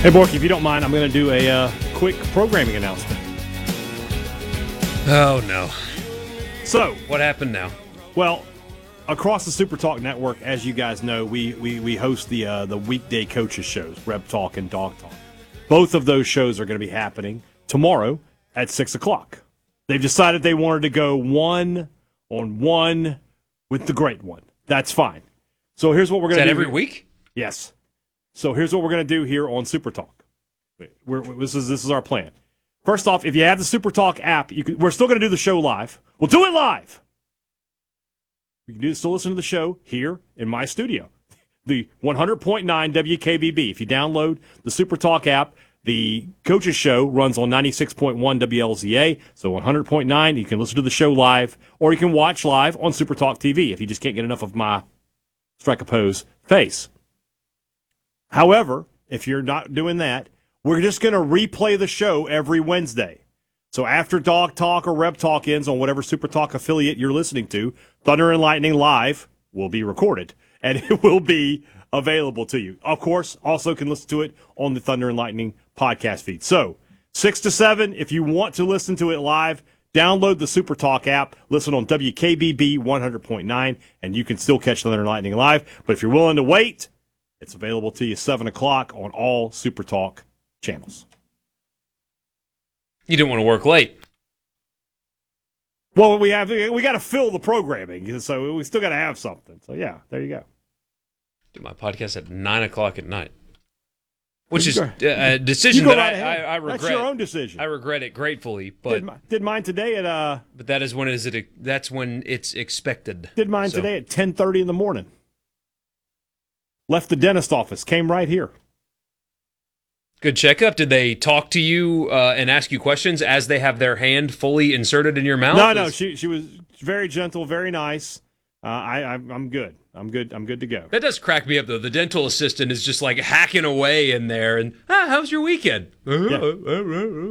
Hey, Borky, if you don't mind, I'm going to do a quick programming announcement. Oh, no. So, what happened now? Well, across the Super Talk Network, as you guys know, we host the weekday coaches shows, Rep Talk and Dog Talk. Both of those shows are going to be happening tomorrow at 6 o'clock. They've decided they wanted to go one-on-one with the great one. That's fine. So here's what we're going to do. Is that every week? Yes. So here's what we're going to do here on Super Talk. This is our plan. First off, if you have the Super Talk app, we're still going to do the show live. We'll do it live. You can still listen to the show here in my studio, the 100.9 WKBB. If you download the Super Talk app, the Coaches Show runs on 96.1 WLZA, so 100.9. You can listen to the show live, or you can watch live on Super Talk TV if you just can't get enough of my strike a pose face. However, if you're not doing that, we're just going to replay the show every Wednesday. So after Dog Talk or Rep Talk ends on whatever Super Talk affiliate you're listening to, Thunder and Lightning Live will be recorded, and it will be available to you. Of course, also can listen to it on the Thunder and Lightning podcast feed. So 6 to 7, if you want to listen to it live, download the Super Talk app, listen on WKBB 100.9, and you can still catch Thunder and Lightning live. But if you're willing to wait, it's available to you 7 o'clock on all Super Talk channels. You didn't want to work late. Well, we got to fill the programming, so we still got to have something. So yeah, there you go. Do my podcast at 9 o'clock at night, which is a decision that I regret. That's your own decision. I regret it gratefully, but did mine today at But that is when that's when it's expected. Did mine today at 10:30 in the morning. Left the dentist office, came right here. Good checkup. Did they talk to you and ask you questions as they have their hand fully inserted in your mouth? No. She was very gentle, very nice. I'm good. I'm good to go. That does crack me up, though. The dental assistant is just like hacking away in there. And how's your weekend? Yeah.